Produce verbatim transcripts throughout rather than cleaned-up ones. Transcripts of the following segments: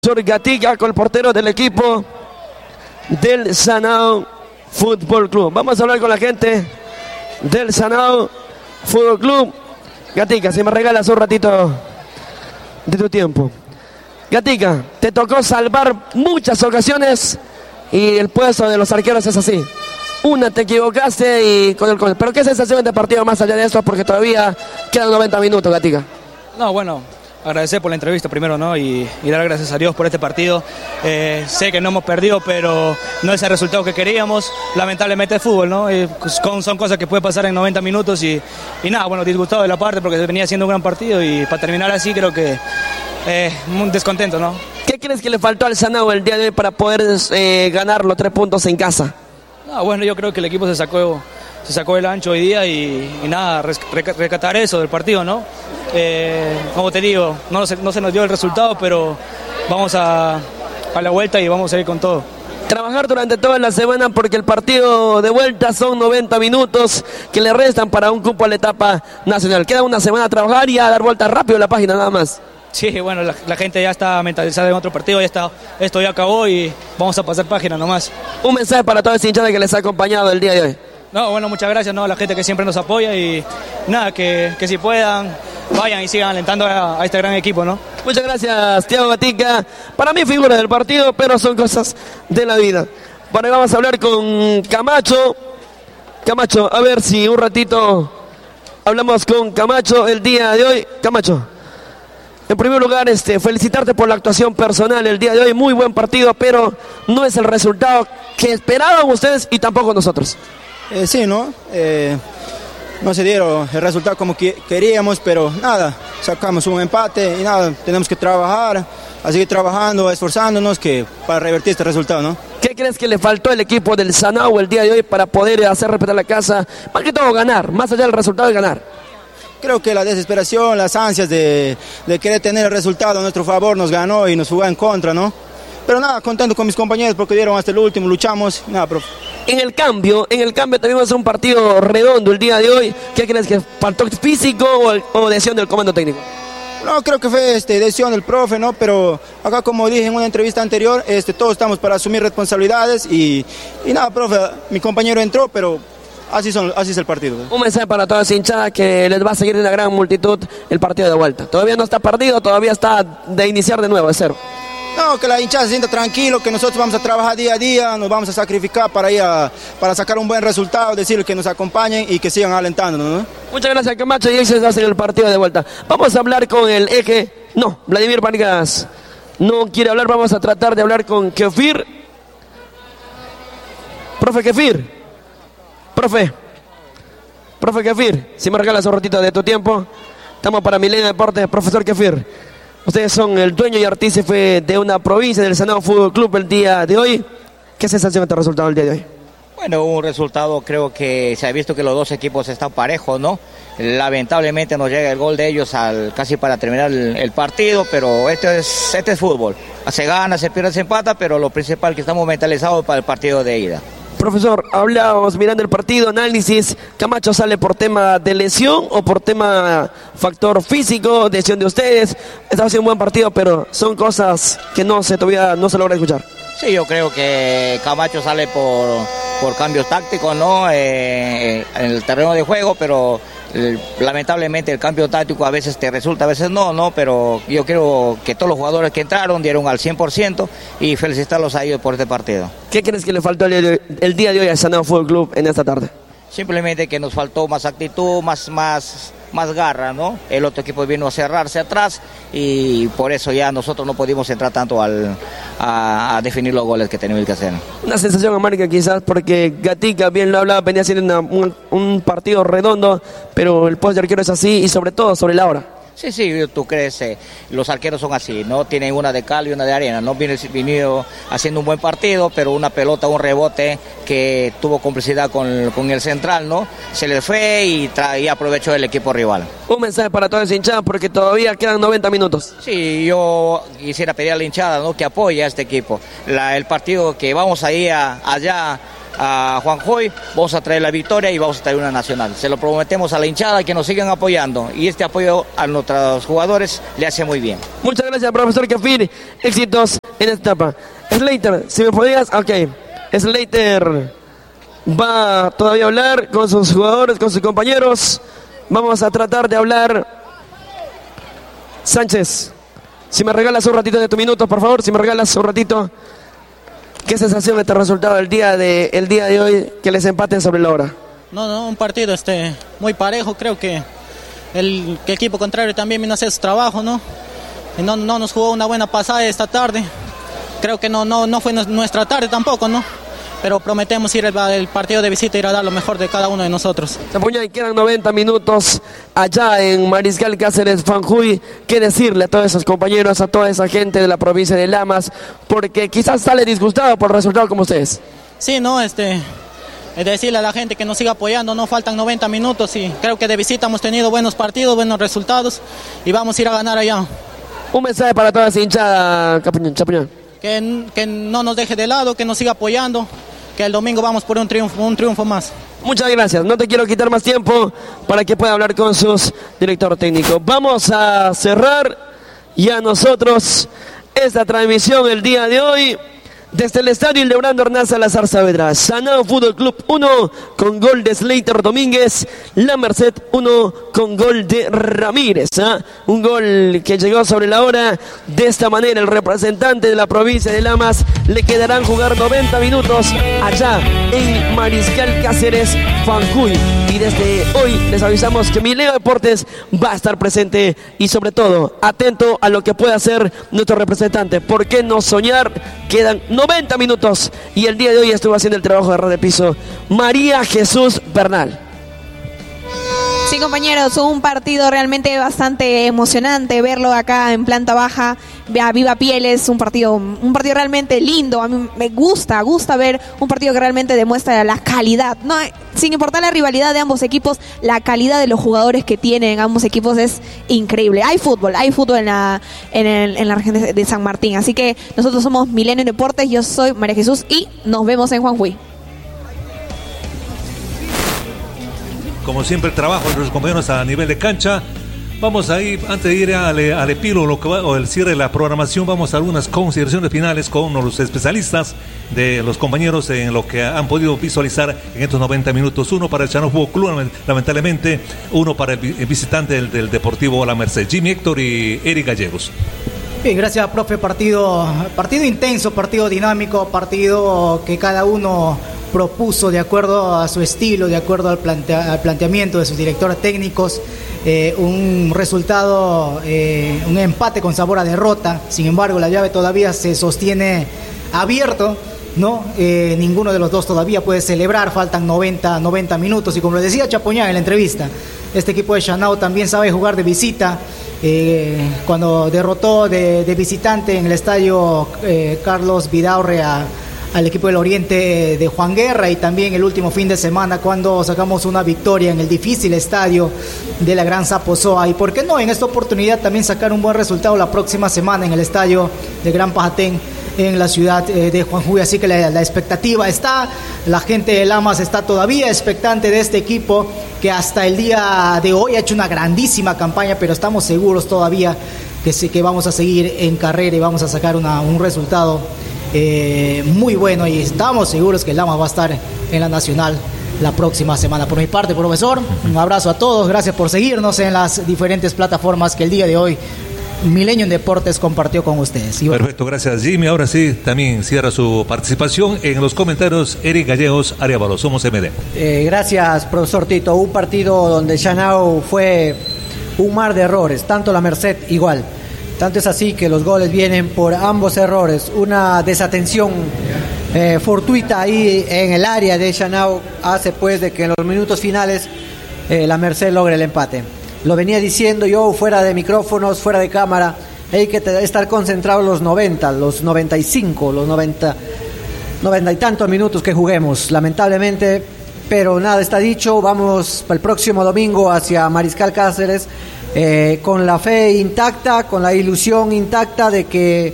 Gatica con el portero del equipo del Sanao Fútbol Club. Vamos a hablar con la gente del Sanao Fútbol Club. Gatica, si me regalas un ratito de tu tiempo. Gatica, te tocó salvar muchas ocasiones y el puesto de los arqueros es así. Una te equivocaste y con el con pero qué sensación de partido más allá de esto, porque todavía quedan noventa minutos, Gatica. No, bueno, agradecer por la entrevista primero, ¿no? Y, y dar gracias a Dios por este partido. Eh, sé que no hemos perdido, pero no es el resultado que queríamos. Lamentablemente es fútbol, ¿no? Y con, son cosas que pueden pasar en noventa minutos y, y nada, bueno, disgustado de la parte porque venía siendo un gran partido y para terminar así creo que eh, muy descontento, ¿no? ¿Qué crees que le faltó al Sanao el día de hoy para poder eh, ganar los tres puntos en casa? No, bueno, yo creo que el equipo se sacó, se sacó el ancho hoy día y, y nada, rescatar eso del partido, ¿no? Eh, como te digo, no se, no se nos dio el resultado, pero vamos a, a la vuelta y vamos a ir con todo. Trabajar durante toda la semana porque el partido de vuelta son noventa minutos que le restan para un cupo a la etapa nacional. Queda una semana a trabajar y a dar vuelta rápido a la página nada más. Sí, bueno, la, la gente ya está mentalizada en otro partido, ya está, esto ya acabó y vamos a pasar página nomás. Un mensaje para toda esa hinchada que les ha acompañado el día de hoy. No, bueno, muchas gracias, ¿no? A la gente que siempre nos apoya y nada, que, que si puedan, vayan y sigan alentando a, a este gran equipo, ¿no? Muchas gracias, Thiago Gatica. Para mí figura del partido, pero son cosas de la vida. Bueno, vamos a hablar con Camacho. Camacho, a ver si un ratito hablamos con Camacho el día de hoy. Camacho, en primer lugar, este, felicitarte por la actuación personal el día de hoy. Muy buen partido, pero no es el resultado que esperaban ustedes y tampoco nosotros. Eh, sí, ¿no? Eh, no se dieron el resultado como que queríamos, pero nada, sacamos un empate y nada, tenemos que trabajar, a seguir trabajando, esforzándonos que para revertir este resultado, ¿no? ¿Qué crees que le faltó al equipo del Sanao el día de hoy para poder hacer respetar la casa? Más que todo ganar, más allá del resultado de ganar. Creo que la desesperación, las ansias de, de querer tener el resultado a nuestro favor nos ganó y nos jugó en contra, ¿no? Pero nada, contento con mis compañeros porque dieron hasta el último, luchamos, nada, profe. En el cambio, en el cambio tuvimos un partido redondo el día de hoy. ¿Qué crees que faltó físico o, o decisión del comando técnico? No, creo que fue este, decisión del profe, ¿no? Pero acá, como dije en una entrevista anterior, este, todos estamos para asumir responsabilidades y, y nada, profe, mi compañero entró, pero así, son, así es el partido. Un mensaje para toda esa hinchada que les va a seguir en una gran multitud el partido de vuelta. Todavía no está perdido, todavía está de iniciar de nuevo, de cero. No, que la hinchada se sienta tranquilo, que nosotros vamos a trabajar día a día, nos vamos a sacrificar para ir a, para sacar un buen resultado, decirles que nos acompañen y que sigan alentándonos, ¿no? Muchas gracias, Camacho, y ahí se hace el partido de vuelta. Vamos a hablar con el eje, no, Vladimir Vargas no quiere hablar, vamos a tratar de hablar con Kefir. Profe Kefir, profe, profe Kefir, si me regalas un ratito de tu tiempo, estamos para Milenio Deportes, profesor Kefir. Ustedes son el dueño y artífice de una provincia del Sanao Fútbol Club el día de hoy. ¿Qué sensación te ha resultado el día de hoy? Bueno, un resultado, creo que se ha visto que los dos equipos están parejos, ¿no? Lamentablemente nos llega el gol de ellos al, casi para terminar el, el partido, pero este es, este es fútbol. Se gana, se pierde, se empata, pero lo principal es que estamos mentalizados para el partido de ida. Profesor, hablábamos mirando el partido, análisis, ¿Camacho sale por tema de lesión o por tema factor físico, decisión de ustedes? Estaba haciendo un buen partido, pero son cosas que no se todavía no se logra escuchar. Sí, yo creo que Camacho sale por, por cambios tácticos, ¿no? Eh, en el terreno de juego, pero eh, lamentablemente el cambio táctico a veces te resulta, a veces no, ¿no? Pero yo creo que todos los jugadores que entraron dieron al cien por ciento y felicitarlos a ellos por este partido. ¿Qué crees que le faltó el, el día de hoy al Sanao Fútbol Club en esta tarde? Simplemente que nos faltó más actitud, más, más, más garra, ¿no? El otro equipo vino a cerrarse atrás y por eso ya nosotros no pudimos entrar tanto al, a, a definir los goles que teníamos que hacer. Una sensación amarga quizás porque Gatica, bien lo hablaba, venía haciendo una, un, un partido redondo, pero el post de arquero es así y sobre todo sobre la hora. Sí, sí, tú crees, eh, los arqueros son así, ¿no? Tienen una de cal y una de arena, ¿no? Viene venido haciendo un buen partido, pero una pelota, un rebote que tuvo complicidad con, con el central, ¿no? Se le fue y, tra y aprovechó el equipo rival. Un mensaje para toda esa hinchada porque todavía quedan noventa minutos. Sí, yo quisiera pedir a la hinchada, ¿no? Que apoye a este equipo. La, el partido que vamos a ir a, allá a Juanjoy, vamos a traer la victoria y vamos a traer una nacional. Se lo prometemos a la hinchada, que nos sigan apoyando, y este apoyo a nuestros jugadores le hace muy bien. Muchas gracias, profesor Kefir. Éxitos en esta etapa. Slater, si me podías, ok. Slater va todavía a hablar con sus jugadores, con sus compañeros. Vamos a tratar de hablar. Sánchez, si me regalas un ratito de tu minuto, por favor, si me regalas un ratito. ¿Qué sensación este resultado el día de, el día de hoy, que les empaten sobre la hora? No, no, un partido este, muy parejo. Creo que el, que el equipo contrario también vino a hacer su trabajo, ¿no? Y no, no nos jugó una buena pasada esta tarde. Creo que no, no, no fue nuestra tarde tampoco, ¿no? Pero prometemos ir el, el partido de visita, ir a dar lo mejor de cada uno de nosotros. Chapuñay, quedan noventa minutos allá en Mariscal Cáceres, Fanjuy. ¿Qué decirle a todos esos compañeros, a toda esa gente de la provincia de Lamas? Porque quizás sale disgustado por el resultado como ustedes. Sí, no, este, es decirle a la gente que nos siga apoyando. No faltan noventa minutos y creo que de visita hemos tenido buenos partidos, buenos resultados y vamos a ir a ganar allá. Un mensaje para toda esa hinchada, Chapuñay. Que, que no nos deje de lado, que nos siga apoyando, que el domingo vamos por un triunfo, un triunfo más. Muchas gracias, no te quiero quitar más tiempo para que pueda hablar con sus director técnico. Vamos a cerrar ya nosotros esta transmisión el día de hoy desde el estadio Ildebrando Hernán Salazar Saavedra. Sanao Fútbol Club uno con gol de Slater Domínguez, La Merced uno con gol de Ramírez, ¿eh? Un gol que llegó sobre la hora. De esta manera el representante de la provincia de Lamas le quedarán jugar noventa minutos allá en Mariscal Cáceres, Fanjuy. Y desde hoy les avisamos que Milenio Deportes va a estar presente y sobre todo atento a lo que pueda hacer nuestro representante. ¿Por qué no soñar? Quedan noventa minutos y el día de hoy estuvo haciendo el trabajo de red de piso María Jesús Bernal. Sí, compañeros, un partido realmente bastante emocionante verlo acá en planta baja, a viva pieles, un partido, un partido realmente lindo. A mí me gusta, gusta ver un partido que realmente demuestra la calidad, no, sin importar la rivalidad de ambos equipos, la calidad de los jugadores que tienen ambos equipos es increíble. Hay fútbol, hay fútbol en la, en, el, en la región de, de San Martín, así que nosotros somos Milenio Deportes, yo soy María Jesús y nos vemos en Juanjuy. Como siempre, el trabajo de los compañeros a nivel de cancha. Vamos a ir, antes de ir al, al epílogo lo que va, o el cierre de la programación, vamos a algunas consideraciones finales con los especialistas de los compañeros en lo que han podido visualizar en estos noventa minutos. Uno para el Sanao Fútbol Club, lamentablemente, uno para el visitante del, del Deportivo La Merced. Jimmy Héctor y Eric Gallegos. Bien, gracias, profe. Partido, partido intenso, partido dinámico, partido que cada uno propuso de acuerdo a su estilo, de acuerdo al, plantea, al planteamiento de sus directores técnicos. Eh, un resultado, eh, un empate con sabor a derrota. Sin embargo, la llave todavía se sostiene abierto, ¿no? Eh, ninguno de los dos todavía puede celebrar. Faltan noventa, noventa minutos y como lo decía Chapuñán en la entrevista, este equipo de Sanao también sabe jugar de visita. Eh, cuando derrotó de, de visitante en el estadio eh, Carlos Vidaurre a al equipo del Oriente de Juan Guerra, y también el último fin de semana cuando sacamos una victoria en el difícil estadio de la Gran Zaposoa. Y por qué no en esta oportunidad también sacar un buen resultado la próxima semana en el estadio de Gran Pajatén en la ciudad de Juanjuy. Así que la, la expectativa está, la gente de Lamas está todavía expectante de este equipo que hasta el día de hoy ha hecho una grandísima campaña, pero estamos seguros todavía que, sí, que vamos a seguir en carrera y vamos a sacar una, un resultado Eh, muy bueno, y estamos seguros que el Lamas va a estar en la Nacional la próxima semana. Por mi parte, profesor, un abrazo a todos, gracias por seguirnos en las diferentes plataformas que el día de hoy Milenio Deportes compartió con ustedes. Perfecto, gracias Jimmy. Ahora sí, también cierra su participación en los comentarios Eric Gallegos, Arevalo, somos M D. Eh, gracias, profesor Tito. Un partido donde Sanao fue un mar de errores, tanto La Merced igual. Tanto es así que los goles vienen por ambos errores. Una desatención eh, fortuita ahí en el área de Sanao hace pues de que en los minutos finales eh, La Merced logre el empate. Lo venía diciendo yo fuera de micrófonos, fuera de cámara. Hay que estar concentrados los noventa, los noventa y cinco, los noventa, noventa y tantos minutos que juguemos. Lamentablemente, pero nada está dicho. Vamos el próximo domingo hacia Mariscal Cáceres. Eh, con la fe intacta, con la ilusión intacta de que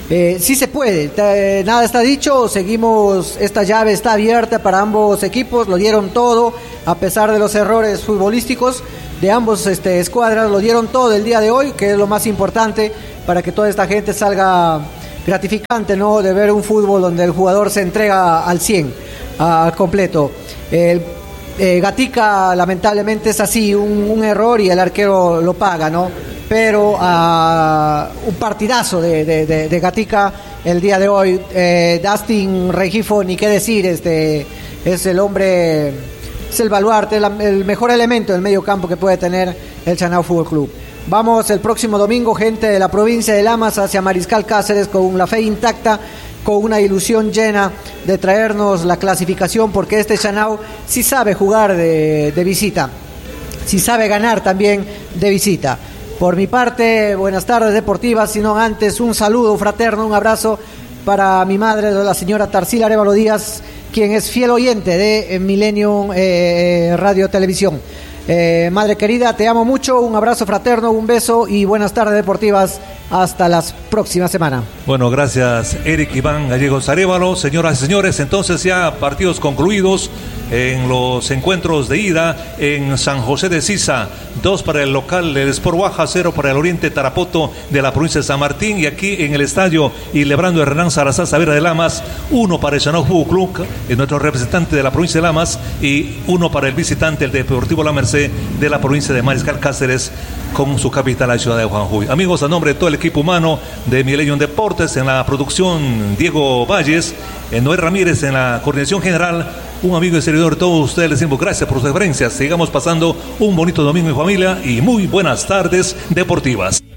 Eh, sí se puede, eh, nada está dicho, seguimos, esta llave está abierta para ambos equipos, lo dieron todo, a pesar de los errores futbolísticos de ambos este, escuadras, lo dieron todo el día de hoy, que es lo más importante para que toda esta gente salga gratificante, ¿no? De ver un fútbol donde el jugador se entrega al cien, al completo. El, eh, Gatica lamentablemente es así, un, un error y el arquero lo paga, ¿no? Pero uh, un partidazo de, de, de, de Gatica el día de hoy. eh, Dustin Rengifo, ni qué decir, este es el hombre, es el baluarte, el, el mejor elemento del medio campo que puede tener el Chanao Fútbol Club. Vamos el próximo domingo, gente de la provincia de Lamas, hacia Mariscal Cáceres, con la fe intacta, con una ilusión llena de traernos la clasificación, porque este Chanao sí sabe jugar de, de visita, sí sabe ganar también de visita. Por mi parte, buenas tardes deportivas, sino antes un saludo fraterno, un abrazo para mi madre, la señora Tarsila Arévalo Díaz, quien es fiel oyente de Millennium eh, Radio Televisión. Eh, madre querida, te amo mucho, un abrazo fraterno, un beso y buenas tardes deportivas. Hasta la próxima semana. Bueno, gracias Eric Iván Gallegos Arévalo. Señoras y señores, entonces ya partidos concluidos en los encuentros de ida en San José de Sisa. Dos para el local del Sport Guaja, cero para el Oriente Tarapoto de la provincia de San Martín. Y aquí en el estadio Ilebrando Hernán Salazar Saavedra de Lamas, uno para el Chanao Fútbol Club, nuestro representante de la provincia de Lamas, y uno para el visitante, el Deportivo La Merced de la provincia de Mariscal Cáceres, con su capital, la ciudad de Juanjuy. Amigos, a nombre de todo el equipo humano de Millennium Deportes, en la producción Diego Valles, en Noé Ramírez en la coordinación general, un amigo y servidor de todos ustedes, les decimos gracias por sus referencias. Sigamos pasando un bonito domingo en familia y muy buenas tardes deportivas.